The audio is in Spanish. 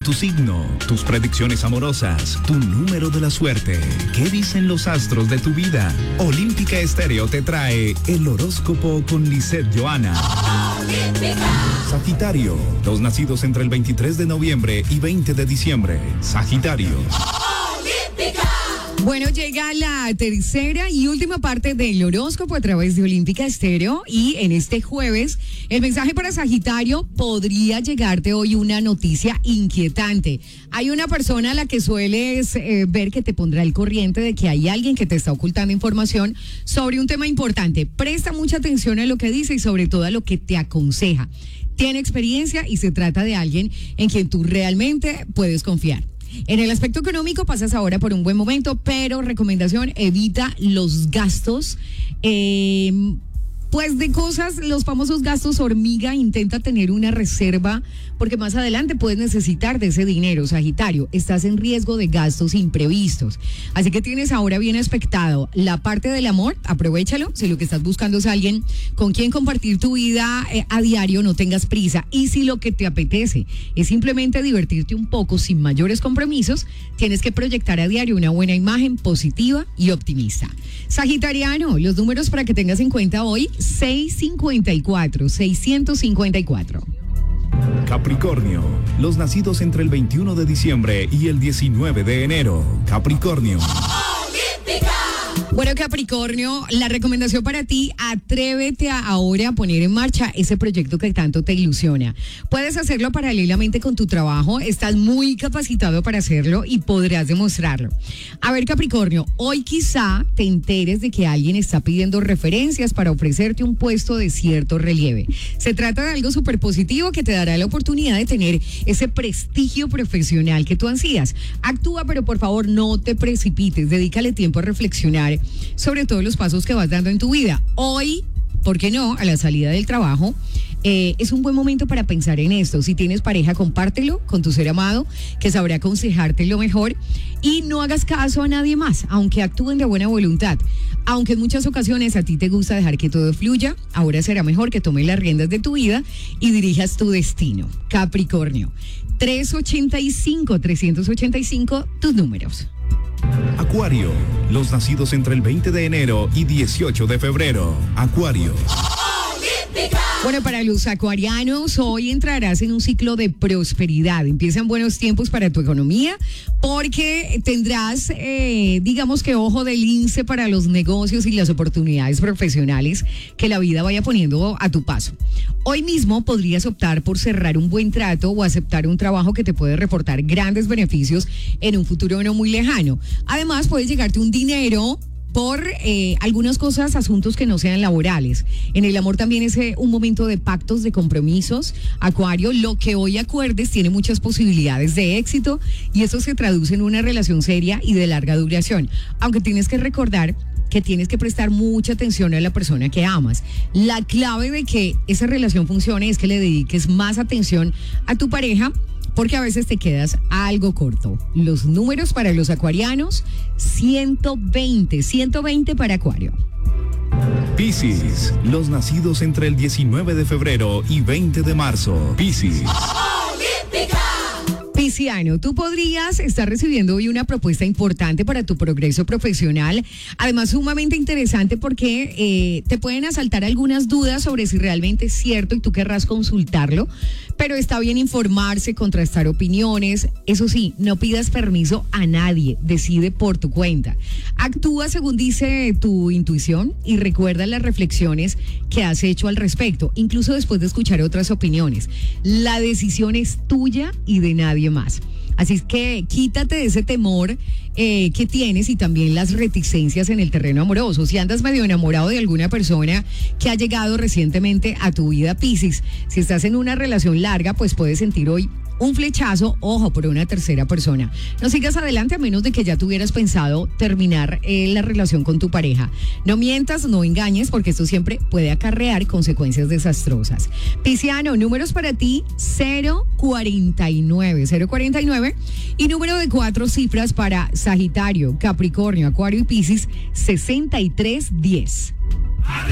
tu signo, tus predicciones amorosas, tu número de la suerte. ¿Qué dicen los astros de tu vida? Olímpica Estéreo te trae el horóscopo con Lisette Johanna. Sagitario, los nacidos entre el 23 de noviembre y 20 de diciembre. Sagitario. Bueno, llega la tercera y última parte del horóscopo a través de Olímpica Estéreo, y en este jueves el mensaje para Sagitario: podría llegarte hoy una noticia inquietante. Hay una persona a la que sueles ver que te pondrá al corriente de que hay alguien que te está ocultando información sobre un tema importante. Presta mucha atención a lo que dice y sobre todo a lo que te aconseja. Tiene experiencia y se trata de alguien en quien tú realmente puedes confiar. En el aspecto económico pasas ahora por un buen momento, pero recomendación: evita los gastos, pues de cosas, los famosos gastos hormiga. Intenta tener una reserva porque más adelante puedes necesitar de ese dinero, Sagitario. Estás en riesgo de gastos imprevistos, así que tienes ahora bien expectado la parte del amor. Aprovéchalo. Si lo que estás buscando es alguien con quien compartir tu vida a diario, no tengas prisa. Y si lo que te apetece es simplemente divertirte un poco sin mayores compromisos, tienes que proyectar a diario una buena imagen positiva y optimista. Sagitariano, los números para que tengas en cuenta hoy: 654, 654. Capricornio, los nacidos entre el 21 de diciembre y el 19 de enero. Capricornio. Bueno, Capricornio, la recomendación para ti: atrévete ahora a poner en marcha ese proyecto que tanto te ilusiona. Puedes hacerlo paralelamente con tu trabajo, estás muy capacitado para hacerlo y podrás demostrarlo. A ver, Capricornio, hoy quizá te enteres de que alguien está pidiendo referencias para ofrecerte un puesto de cierto relieve. Se trata de algo súper positivo que te dará la oportunidad de tener ese prestigio profesional que tú ansías. Actúa, pero por favor no te precipites, dedícale tiempo a reflexionar sobre todos los pasos que vas dando en tu vida. Hoy, ¿por qué no? A la salida del trabajo, es un buen momento para pensar en esto. Si tienes pareja, compártelo con tu ser amado, que sabrá aconsejarte lo mejor, y no hagas caso a nadie más, aunque actúen de buena voluntad. Aunque en muchas ocasiones a ti te gusta dejar que todo fluya, ahora será mejor que tomes las riendas de tu vida y dirijas tu destino. Capricornio, 385, tus números. Acuario, los nacidos entre el 20 de enero y 18 de febrero. Acuario. Bueno, para los acuarianos, hoy entrarás en un ciclo de prosperidad. Empiezan buenos tiempos para tu economía porque tendrás, digamos que ojo de lince para los negocios y las oportunidades profesionales que la vida vaya poniendo a tu paso. Hoy mismo podrías optar por cerrar un buen trato o aceptar un trabajo que te puede reportar grandes beneficios en un futuro no muy lejano. Además, puede llegarte un dinero por algunas cosas, asuntos que no sean laborales. En el amor también es un momento de pactos, de compromisos. Acuario, lo que hoy acuerdes tiene muchas posibilidades de éxito y eso se traduce en una relación seria y de larga duración. Aunque tienes que recordar que tienes que prestar mucha atención a la persona que amas. La clave de que esa relación funcione es que le dediques más atención a tu pareja, porque a veces te quedas algo corto. Los números para los acuarianos: 120 para Acuario. Piscis, los nacidos entre el 19 de febrero y 20 de marzo. Piscis. Pisciano, tú podrías estar recibiendo hoy una propuesta importante para tu progreso profesional, además sumamente interesante porque te pueden asaltar algunas dudas sobre si realmente es cierto y tú querrás consultarlo, pero está bien informarse, contrastar opiniones. Eso sí, no pidas permiso a nadie, decide por tu cuenta. Actúa según dice tu intuición y recuerda las reflexiones que has hecho al respecto, incluso después de escuchar otras opiniones. La decisión es tuya y de nadie más. Así es que quítate de ese temor que tienes y también las reticencias en el terreno amoroso. Si andas medio enamorado de alguna persona que ha llegado recientemente a tu vida, Piscis, si estás en una relación larga, pues puedes sentir hoy un flechazo, ojo, por una tercera persona. No sigas adelante a menos de que ya tuvieras pensado terminar la relación con tu pareja. No mientas, no engañes, porque esto siempre puede acarrear consecuencias desastrosas. Pisciano, números para ti: 049 y número de 4 cifras para Sagitario, Capricornio, Acuario y Piscis: 6310.